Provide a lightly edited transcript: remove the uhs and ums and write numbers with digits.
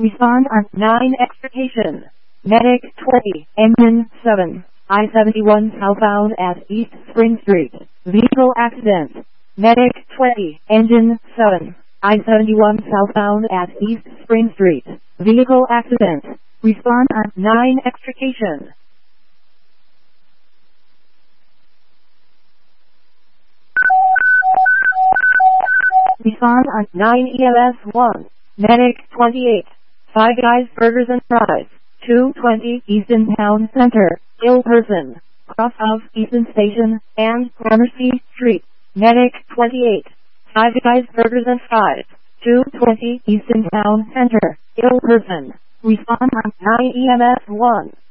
Respond on 9 extrication. Medic 20, engine 7, I-71 southbound at East Spring Street. Vehicle accident. Medic 20, engine 7, I-71 southbound at East Spring Street. Vehicle accident. Respond on 9 extrication. Respond on 9 EMS 1. Medic 28. Five Guys Burgers and Fries. 220 Easton Town Center. Ill person. Cross of Easton Station and Gramercy Street. Medic 28. Five Guys Burgers and Fries. 220 Easton Town Center. Ill person. Respond on 9 EMS 1.